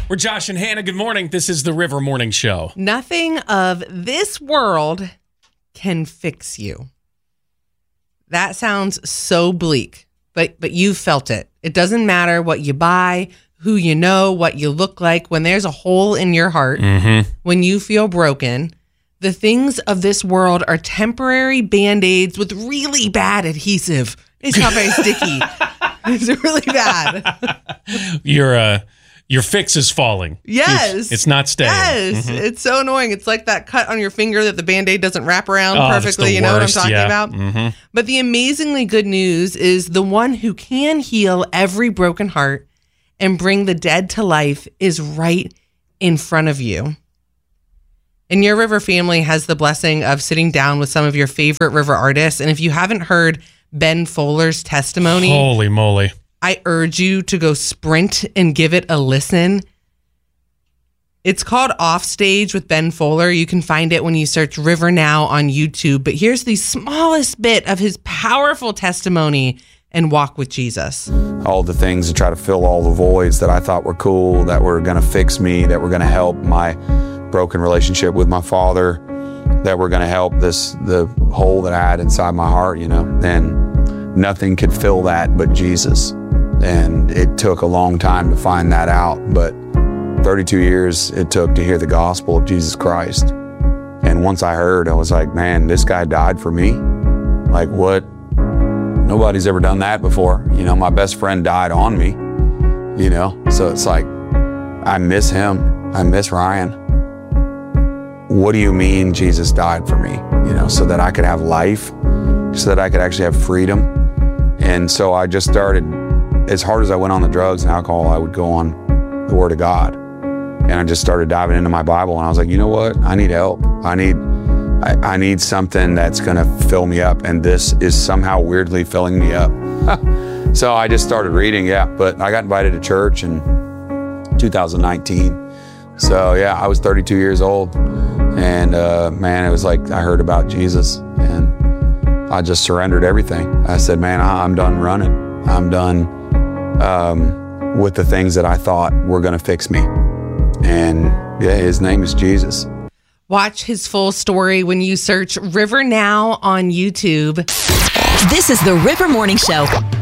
We're Josh and Hannah. Good morning. This is the River Morning Show. Nothing of this world can fix you. That sounds so bleak, but you felt it. It doesn't matter what you buy, who you know, what you look like. When there's a hole in your heart, when you feel broken, the things of this world are temporary Band-Aids with really bad adhesive. It's not very sticky. It's really bad. Your fix is falling. Yes. It's not staying. Yes. It's so annoying. It's like that cut on your finger that the Band-Aid doesn't wrap around perfectly. You know what I'm talking about? But the amazingly good news is the one who can heal every broken heart and bring the dead to life is right in front of you. And your River family has the blessing of sitting down with some of your favorite River artists. And if you haven't heard Ben Foller's testimony, holy moly, I urge you to go sprint and give it a listen. It's called Offstage with Ben Foller. You can find it when you search River Now on YouTube. But here's the smallest bit of his powerful testimony and walk with Jesus. All the things to try to fill all the voids that I thought were cool, that were going to fix me, that were going to help my broken relationship with my father, that were going to help the hole that I had inside my heart, and nothing could fill that but Jesus. And it took a long time to find that out, but 32 years it took to hear the gospel of Jesus Christ. And once I heard, I was like, man, this guy died for me. Like, what? Nobody's ever done that before. My best friend died on me, so it's like, I miss him. I miss Ryan. What do you mean Jesus died for me? So that I could have life, so that I could actually have freedom. And so I just started, as hard as I went on the drugs and alcohol, I would go on the Word of God. And I just started diving into my Bible, and I was like, you know what? I need help. I need something that's going to fill me up, and this is somehow weirdly filling me up. So I just started reading, but I got invited to church in 2019. So I was 32 years old, and man, it was like I heard about Jesus, and I just surrendered everything. I said, man, I'm done running. I'm done with the things that I thought were going to fix me. And his name is Jesus. Watch his full story when you search River Now on YouTube. This is the River Morning Show.